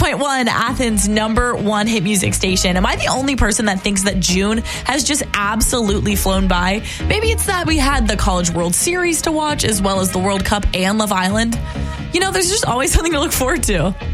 106.1, Athens' number one hit music station. Am I the only person that thinks that June has just absolutely flown by? Maybe it's that we had the College World Series to watch, as well as the World Cup and Love Island. You know, there's just always something to look forward to.